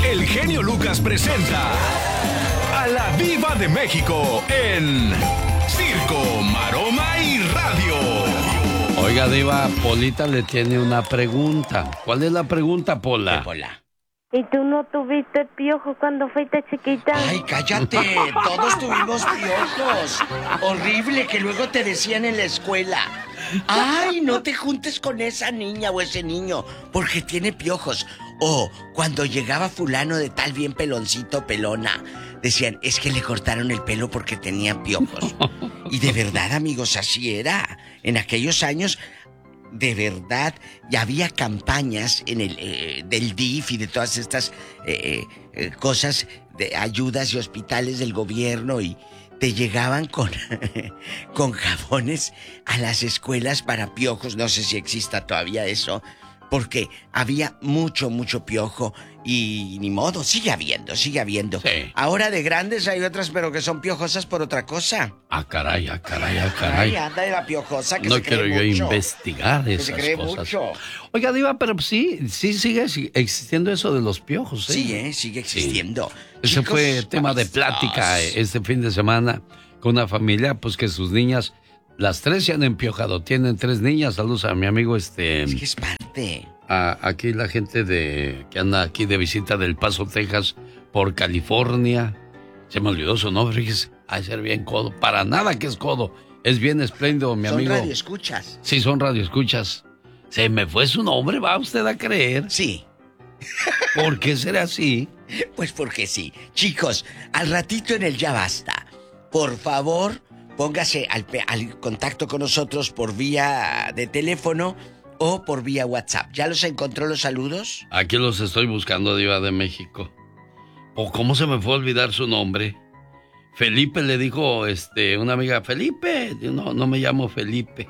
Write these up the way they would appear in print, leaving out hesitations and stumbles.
el genio Lucas presenta a la Diva de México en Circo, Maroma y Radio. Oiga, Diva, Polita le tiene una pregunta. ¿Cuál es la pregunta, Pola? ¿Y tú no tuviste piojos cuando fuiste chiquita? Ay, cállate, todos tuvimos piojos. Horrible que luego te decían en la escuela. Ay, no te juntes con esa niña o ese niño, porque tiene piojos. O cuando llegaba fulano de tal bien peloncito, pelona, decían, es que le cortaron el pelo porque tenía piojos. Y de verdad, amigos, así era. En aquellos años, de verdad, ya había campañas en el del DIF y de todas estas cosas, de ayudas y hospitales del gobierno, y te llegaban con jabones a las escuelas para piojos. No sé si exista todavía eso, porque había mucho piojo y ni modo, sigue habiendo. Sí. Ahora de grandes hay otras, pero que son piojosas por otra cosa. Ah, caray. Ay, anda de la piojosa que no se cree quiero yo mucho. investigar Que esas se cree cosas. mucho. Oiga, Diva, pero sí sigue existiendo eso de los piojos, ¿eh? Sí, sigue existiendo. Sí. Ese Chicos, fue tema de plática este fin de semana con una familia, pues que sus niñas, las 3 se han empiojado. Tienen 3 niñas. Saludos a mi amigo Es que es parte. aquí la gente que anda aquí de visita del Paso, Texas, por California. Se me olvidó su nombre, fíjese. Ha de ser bien codo. Para nada que es codo. Es bien espléndido, mi amigo. Son radioescuchas. Sí, son radioescuchas. Se me fue su nombre, ¿va usted a creer? Sí. ¿Por qué será así? Pues porque sí. Chicos, al ratito en el Ya Basta, por favor, póngase al contacto con nosotros por vía de teléfono o por vía WhatsApp. ¿Ya los encontró los saludos? Aquí los estoy buscando, Diva de México. ¿Cómo se me fue a olvidar su nombre? Felipe le dijo, una amiga, Felipe. No me llamo Felipe.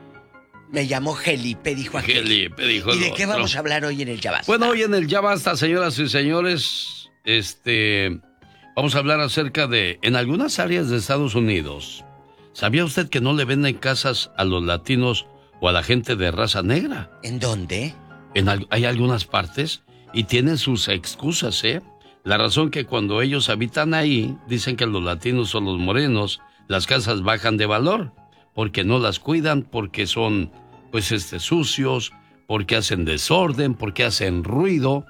Me llamo Gelipe, dijo aquel. Felipe, dijo ¿Y el de qué otro. vamos a hablar hoy en el Ya Basta? Bueno, hoy en el Ya Basta, señoras y señores, vamos a hablar acerca de, en algunas áreas de Estados Unidos, ¿sabía usted que no le venden casas a los latinos o a la gente de raza negra? ¿En dónde? Hay algunas partes y tienen sus excusas, ¿eh? La razón que cuando ellos habitan ahí, dicen que los latinos o los morenos, las casas bajan de valor, porque no las cuidan, porque son, pues, sucios, porque hacen desorden, porque hacen ruido.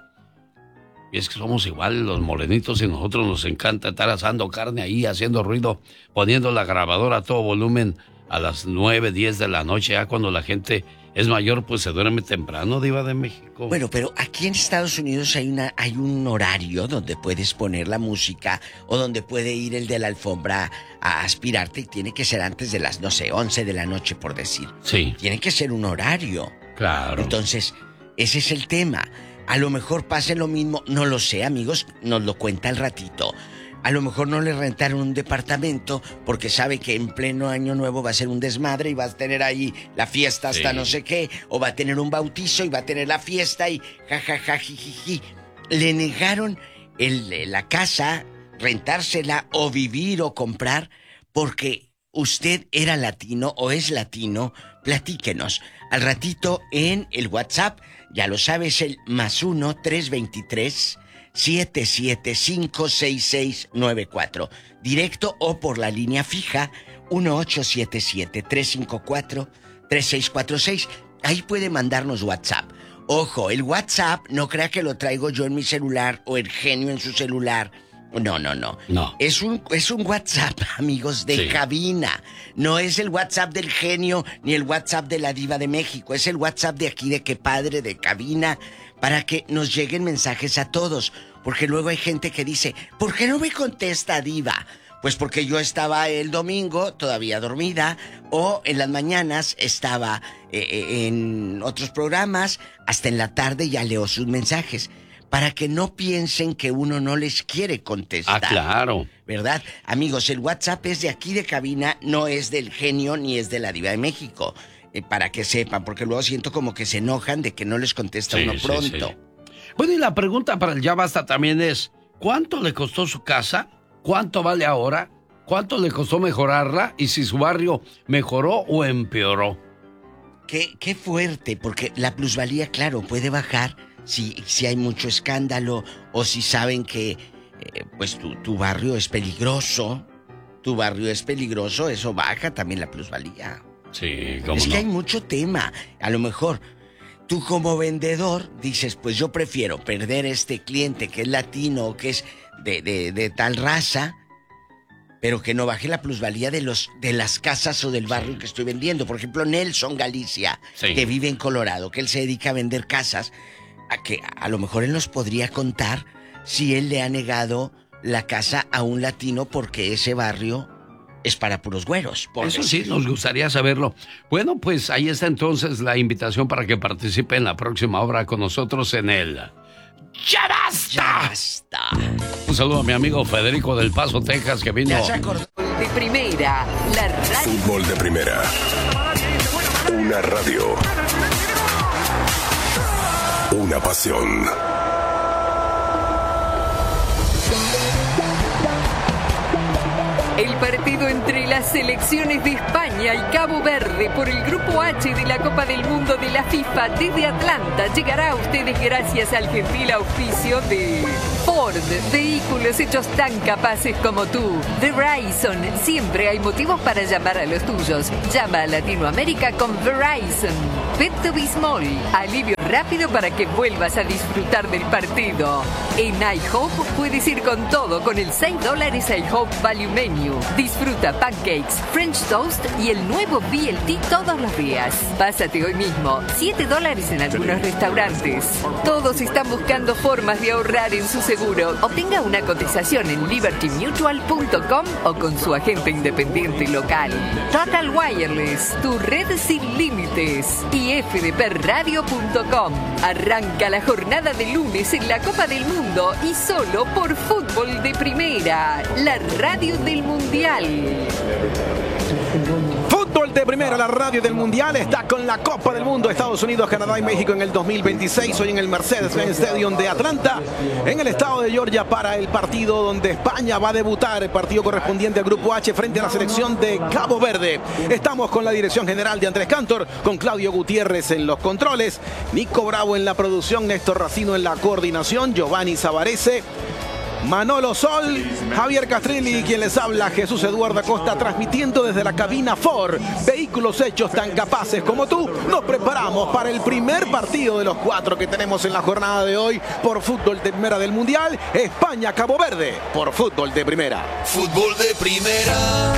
Y es que somos iguales los morenitos y nosotros nos encanta estar asando carne ahí, haciendo ruido, poniendo la grabadora a todo volumen a las 9, 10 de la noche, ya cuando la gente es mayor, pues se duerme temprano, Diva de México. Bueno, pero aquí en Estados Unidos hay un horario donde puedes poner la música o donde puede ir el de la alfombra a aspirarte, y tiene que ser antes de las, 11 de la noche, por decir. Sí. Tiene que ser un horario. Claro. Entonces, ese es el tema. A lo mejor pase lo mismo, no lo sé, amigos, nos lo cuenta al ratito. A lo mejor no le rentaron un departamento porque sabe que en pleno año nuevo va a ser un desmadre y va a tener ahí la fiesta hasta no sé qué, o va a tener un bautizo y va a tener la fiesta y jajaja, jijiji. Le negaron la casa, rentársela o vivir o comprar porque usted era latino o es latino. Platíquenos al ratito en el WhatsApp, ya lo sabes, el +1 323 7756694. Directo o por la línea fija 1877-354-3646. Ahí puede mandarnos WhatsApp. Ojo, el WhatsApp no crea que lo traigo yo en mi celular o el genio en su celular. No. Es un WhatsApp, amigos, de cabina. No es el WhatsApp del genio ni el WhatsApp de la Diva de México. Es el WhatsApp de aquí, de Qué Padre, de cabina, para que nos lleguen mensajes a todos. Porque luego hay gente que dice, ¿por qué no me contesta, Diva? Pues porque yo estaba el domingo todavía dormida, o en las mañanas estaba en otros programas, hasta en la tarde ya leo sus mensajes. Para que no piensen que uno no les quiere contestar. Ah, claro. ¿Verdad? Amigos, el WhatsApp es de aquí de cabina, no es del genio ni es de la Diva de México. Para que sepan, porque luego siento como que se enojan de que no les contesta uno pronto. Sí. Bueno, y la pregunta para el Ya Basta también es, ¿cuánto le costó su casa? ¿Cuánto vale ahora? ¿Cuánto le costó mejorarla? Y si su barrio mejoró o empeoró. Qué fuerte, porque la plusvalía, claro, puede bajar si hay mucho escándalo o si saben que pues tu barrio es peligroso. Tu barrio es peligroso, eso baja también la plusvalía. Sí, ¿cómo es que no? hay mucho tema. A lo mejor tú como vendedor dices, pues yo prefiero perder este cliente que es latino o que es de tal raza, pero que no baje la plusvalía de las casas o del barrio que estoy vendiendo. Por ejemplo, Nelson Galicia, que vive en Colorado, que él se dedica a vender casas, a lo mejor él nos podría contar si él le ha negado la casa a un latino porque ese barrio es para puros güeros. Eso sí, nos gustaría saberlo. Bueno, pues ahí está entonces la invitación para que participe en la próxima obra con nosotros en el ¡Ya basta! ¡Ya basta! Un saludo a mi amigo Federico del Paso, Texas, que vino. Ya se acordó. De primera, la radio. Fútbol de primera. Una radio. Una pasión. El partido entre las selecciones de España y Cabo Verde por el Grupo H de la Copa del Mundo de la FIFA desde Atlanta llegará a ustedes gracias al gentil auspicio de Ford, vehículos hechos tan capaces como tú. Verizon, siempre hay motivos para llamar a los tuyos. Llama a Latinoamérica con Verizon. Pepto-Bismol, alivio rápido para que vuelvas a disfrutar del partido. En iHope puedes ir con todo con el $6 iHope Value Menu. Disfruta pancakes, French toast y el nuevo BLT todos los días. Pásate hoy mismo. $7 en algunos restaurantes. Todos están buscando formas de ahorrar en su seguro. Obtenga una cotización en libertymutual.com o con su agente independiente local. Total Wireless, tu red sin límites. Y fdpradio.com. Arranca la jornada de lunes en la Copa del Mundo y solo por Fútbol de Primera, la radio del Mundial. Fútbol de Primera, la radio del Mundial, está con la Copa del Mundo, Estados Unidos, Canadá y México en el 2026, hoy en el Mercedes-Benz Stadium de Atlanta, en el estado de Georgia, para el partido donde España va a debutar, el partido correspondiente al Grupo H frente a la selección de Cabo Verde. Estamos con la dirección general de Andrés Cantor, con Claudio Gutiérrez en los controles, Nico Bravo en la producción, Néstor Racino en la coordinación, Giovanni Savarese, Manolo Sol, Javier Castrilli y quien les habla, Jesús Eduardo Acosta, transmitiendo desde la cabina Ford. Vehículos hechos tan capaces como tú. Nos preparamos para el primer partido de los 4 que tenemos en la jornada de hoy por Fútbol de Primera del Mundial. España-Cabo Verde por Fútbol de Primera. Fútbol de Primera.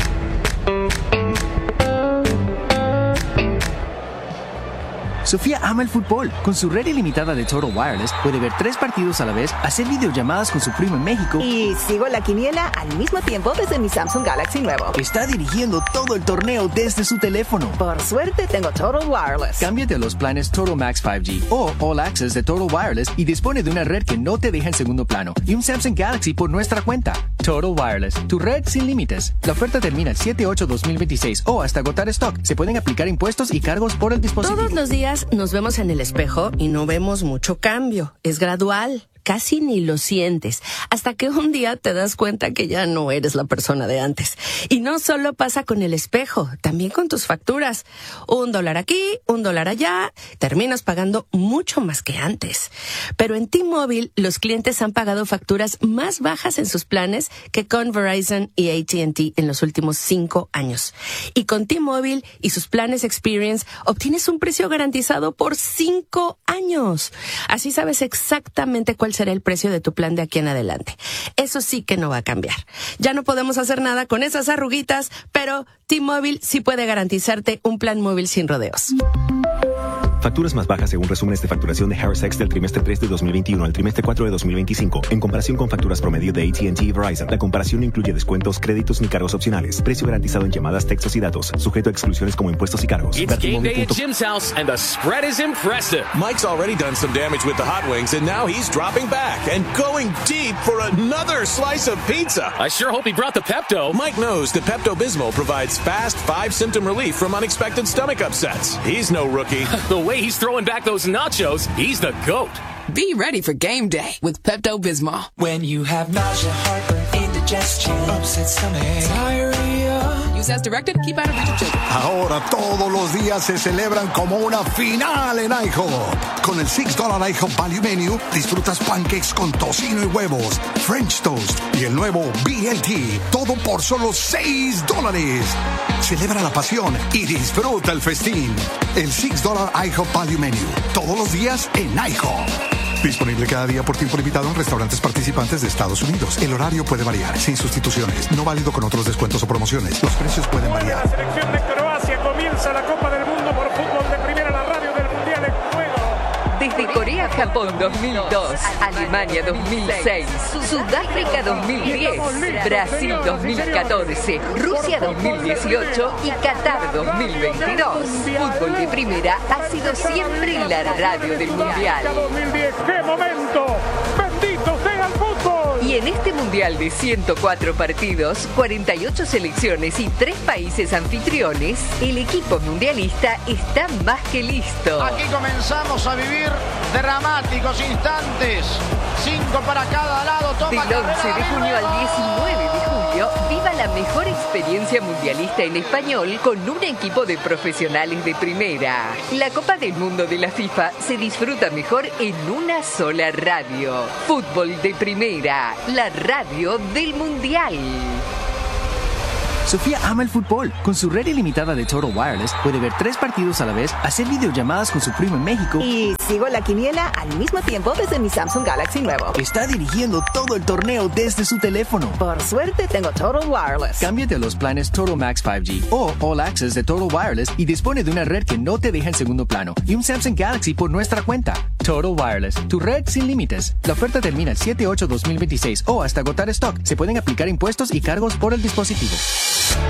Sofía ama el fútbol. Con su red ilimitada de Total Wireless puede ver 3 partidos a la vez, hacer videollamadas con su primo en México. Y sigo la quiniela al mismo tiempo desde mi Samsung Galaxy nuevo. Está dirigiendo todo el torneo desde su teléfono. Por suerte tengo Total Wireless. Cámbiate a los planes Total Max 5G o All Access de Total Wireless y dispone de una red que no te deja en segundo plano y un Samsung Galaxy por nuestra cuenta. Total Wireless, tu red sin límites. La oferta termina el 7/8/2026 o hasta agotar stock. Se pueden aplicar impuestos y cargos por el dispositivo. Todos los días nos vemos en el espejo y no vemos mucho cambio. Es gradual. Casi ni lo sientes, hasta que un día te das cuenta que ya no eres la persona de antes. Y no solo pasa con el espejo, también con tus facturas. $1 aquí, $1 allá, terminas pagando mucho más que antes. Pero en T-Mobile, los clientes han pagado facturas más bajas en sus planes que con Verizon y AT&T en los últimos 5 años. Y con T-Mobile y sus planes Experience, obtienes un precio garantizado por 5 años. Así sabes exactamente cuál será el precio de tu plan de aquí en adelante. Eso sí que no va a cambiar. Ya no podemos hacer nada con esas arruguitas, pero T-Mobile sí puede garantizarte un plan móvil sin rodeos. Facturas más bajas según resúmenes de facturación de Harris X del trimestre 3 de 2021 al trimestre 4 de 2025, en comparación con facturas promedio de AT&T y Verizon. La comparación no incluye descuentos, créditos ni cargos opcionales. Precio garantizado en llamadas, textos y datos, sujeto a exclusiones como impuestos y cargos. It's game day at Jim's house and the spread is impressive. Mike's already done some damage with the hot wings and now he's dropping back and going deep for another slice of pizza. I sure hope he brought the Pepto. Mike knows that Pepto-Bismol provides fast 5-symptom relief from unexpected stomach upsets. He's no rookie. The way he's throwing back those nachos, he's the GOAT. Be ready for game day with Pepto-Bismol. When you have nausea, heartburn, indigestion, upset stomach, diarrhea, Use as directed. Keep out of reach of children. Ahora todos los días se celebran como una final en IHOP. Con el $6 IHOP Value Menu disfrutas pancakes con tocino y huevos, French toast y el nuevo BLT. Todo por solo $6. Celebra la pasión y disfruta el festín. El $6 IHOP Value Menu. Todos los días en IHOP. Disponible cada día por tiempo limitado en restaurantes participantes de Estados Unidos. El horario puede variar, sin sustituciones. No válido con otros descuentos o promociones. Los precios pueden variar. La selección de Croacia comienza la Copa del Mundo por fútbol de primera, la radio del Mundial en juego. Desde Corea-Japón 2002, Alemania 2006, Sudáfrica 2010, Brasil 2014, Rusia 2018 y Qatar 2022. Fútbol de primera ha sido siempre la radio del Mundial. 2010, ¡qué momento! ¡Bendito sea el fútbol! Y en este Mundial de 104 partidos, 48 selecciones y 3 países anfitriones, el equipo mundialista está más que listo. Aquí comenzamos a vivir dramáticos instantes. 5 para cada lado. Toma Del 11 de junio al 19 de julio, viva la mejor experiencia mundialista en español con un equipo de profesionales de primera. La Copa del Mundo de la FIFA se disfruta mejor en una sola radio. Fútbol de primera, la radio del Mundial. Sofía ama el fútbol. Con su red ilimitada de Total Wireless puede ver 3 partidos a la vez, hacer videollamadas con su primo en México y sigo la quiniela al mismo tiempo desde mi Samsung Galaxy nuevo. Está dirigiendo todo el torneo desde su teléfono. Por suerte tengo Total Wireless. Cámbiate a los planes Total Max 5G o All Access de Total Wireless y dispone de una red que no te deja en segundo plano y un Samsung Galaxy por nuestra cuenta. Total Wireless, tu red sin límites. La oferta termina el 7/8/2026 o hasta agotar stock. Se pueden aplicar impuestos y cargos por el dispositivo.